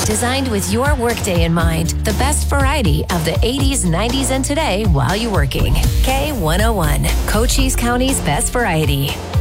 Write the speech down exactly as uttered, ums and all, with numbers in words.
Designed with your workday in mind, the best variety of the eighties, nineties, and today while you're working. K one oh one, Cochise County's best variety.